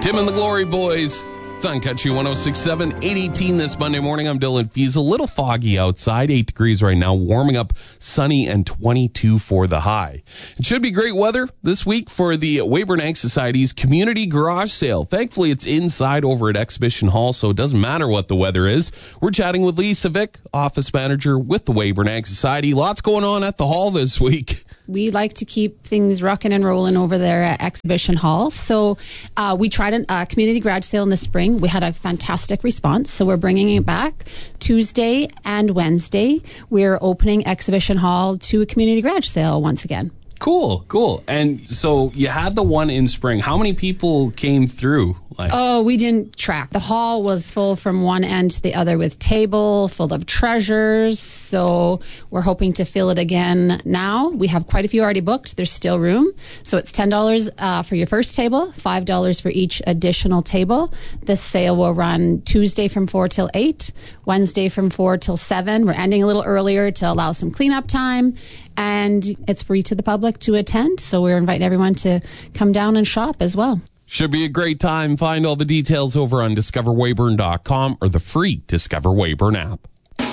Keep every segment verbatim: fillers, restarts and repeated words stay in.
Tim and the Glory Boys. It's on Country one oh six point seven, eight eighteen this Monday morning. I'm Dylan Fees. A little foggy outside, eight degrees right now, warming up, sunny, and twenty-two for the high. It should be great weather this week for the Weyburn Ag Society's Community Garage Sale. Thankfully, it's inside over at Exhibition Hall, so it doesn't matter what the weather is. We're chatting with Lisa Vick, office manager with the Weyburn Ag Society. Lots going on at the hall this week. We like to keep things rocking and rolling over there at Exhibition Hall. So uh, we tried a uh, community garage sale in the spring. We had a fantastic response. So we're bringing it back Tuesday and Wednesday. We're opening Exhibition Hall to a community garage sale once again. Cool, cool. And so you had the one in spring. How many people came through? Like, oh, we didn't track. The hall was full from one end to the other with tables full of treasures. So we're hoping to fill it again now. We have quite a few already booked. There's still room. So it's ten dollars uh, for your first table, five dollars for each additional table. This sale will run Tuesday from four till eight, Wednesday from four till seven. We're ending a little earlier to allow some cleanup time. And it's free to the public to attend. So we're inviting everyone to come down and shop as well. Should be a great time. Find all the details over on discover weyburn dot com or the free Discover Weyburn app.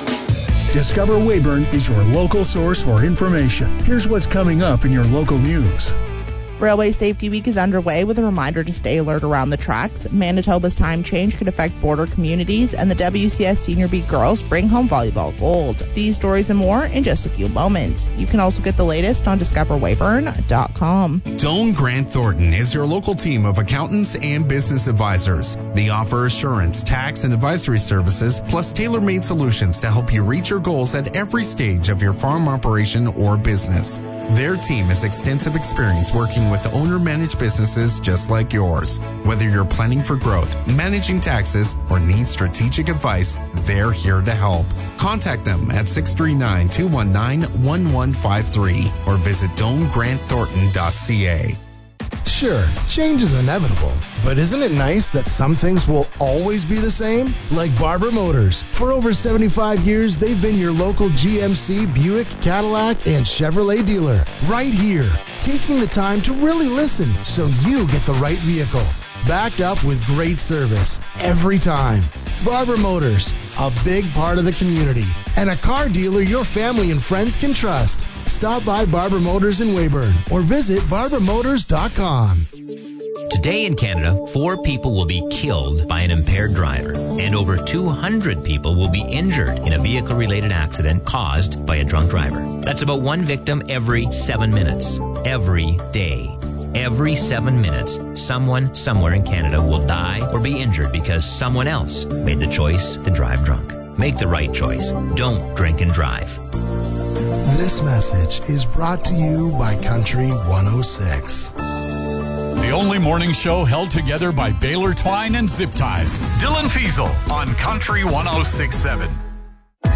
Discover Weyburn is your local source for information. Here's what's coming up in your local news. Railway Safety Week is underway with a reminder to stay alert around the tracks. Manitoba's time change could affect border communities, and the W C S Senior Beat girls bring home volleyball gold. These stories and more in just a few moments. You can also get the latest on discover weyburn dot com. Doane Grant Thornton is your local team of accountants and business advisors. They offer assurance, tax, and advisory services, plus tailor-made solutions to help you reach your goals at every stage of your farm operation or business. Their team has extensive experience working with owner-managed businesses just like yours. Whether you're planning for growth, managing taxes, or need strategic advice, they're here to help. Contact them at six three nine, two one nine, one one five three or visit doane grant thornton dot c a. Sure, change is inevitable, but isn't it nice that some things will always be the same? Like Barber Motors. For over seventy-five years, they've been your local G M C, Buick, Cadillac, and Chevrolet dealer. Right here, taking the time to really listen so you get the right vehicle. Backed up with great service every time. Barber Motors, a big part of the community, and a car dealer your family and friends can trust. Stop by Barber Motors in Weyburn or visit barber motors dot com. Today in Canada, four people will be killed by an impaired driver, and over two hundred people will be injured in a vehicle-related accident caused by a drunk driver. That's about one victim every seven minutes, every day. Every seven minutes, someone somewhere in Canada will die or be injured because someone else made the choice to drive drunk. Make the right choice. Don't drink and drive. This message is brought to you by Country one oh six. The only morning show held together by Baylor Twine and Zip Ties. Dylan Feasel on Country one oh six point seven.